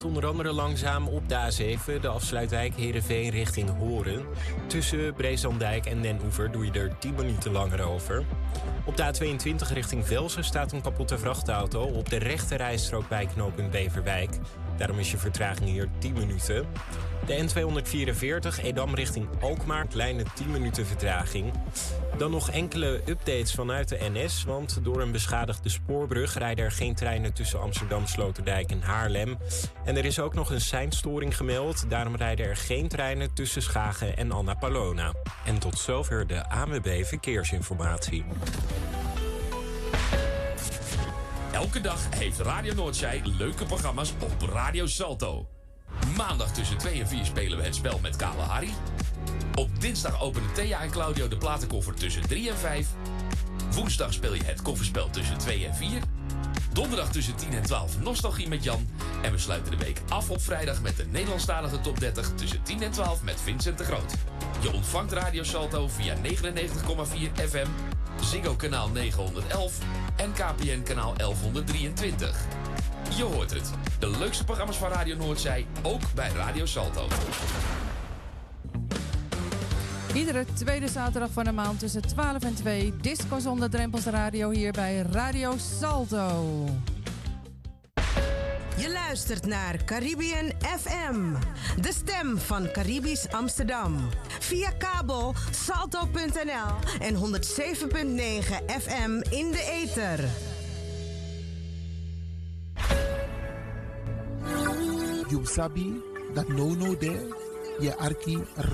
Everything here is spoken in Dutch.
Onder andere langzaam op de A7, de afsluitwijk Heerenveen richting Horen. Tussen Breeslanddijk en Den Oever doe je er 10 minuten langer over. Op de A22 richting Velsen staat een kapotte vrachtauto op de rechte rijstrook bij knooppunt Beverwijk. Daarom is je vertraging hier 10 minuten. De N244 Edam richting Alkmaar, kleine 10 minuten vertraging. Dan nog enkele updates vanuit de NS, want door een beschadigde spoorbrug rijden er geen treinen tussen Amsterdam, Sloterdijk en Haarlem. En er is ook nog een seinstoring gemeld, daarom rijden er geen treinen tussen Schagen en Annapolona. En tot zover de ANWB Verkeersinformatie. Elke dag heeft Radio Noordzij leuke programma's op Radio Salto. Maandag tussen 2 en 4 spelen we het spel met Kale Harry. Op dinsdag openen Thea en Claudio de platenkoffer tussen 3 en 5. Woensdag speel je het kofferspel tussen 2 en 4. Donderdag tussen 10 en 12 Nostalgie met Jan. En we sluiten de week af op vrijdag met de Nederlandstalige top 30 tussen 10 en 12 met Vincent de Groot. Je ontvangt Radio Salto via 99,4 FM, Ziggo kanaal 911 en KPN kanaal 1123. Je hoort het. De leukste programma's van Radio Noordzij, ook bij Radio Salto. Iedere tweede zaterdag van de maand tussen 12 en 2... Disco zonder drempels radio hier bij Radio Salto. Je luistert naar Caribbean FM, de stem van Caribisch Amsterdam. Via kabel salto.nl en 107.9 FM in de ether. You sabi that no there, je arki